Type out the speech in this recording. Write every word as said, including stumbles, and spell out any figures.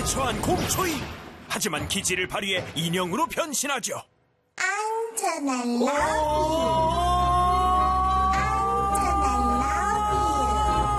위기에 처한 곰초이. 하지만 기지를 발휘해 인형으로 변신하죠. 안전할라.